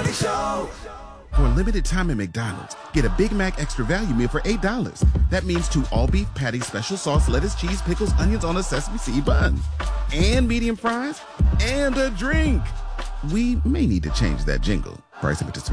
For a limited time at McDonald's, get a Big Mac Extra Value Meal for $8. That means 2 all-beef patties, special sauce, lettuce, cheese, pickles, onions on a sesame seed bun. And medium fries. And a drink. We may need to change that jingle. Price and participation